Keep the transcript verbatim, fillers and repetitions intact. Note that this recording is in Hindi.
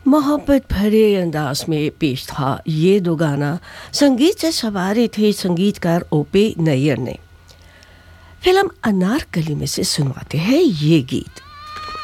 मोहब्बत भरे अंदाज में पेश था ये दो गाना। संगीत से सवारे थे संगीतकार ओपे नैयर ने। फिल्म अनारकली में से सुनवाते हैं ये गीत।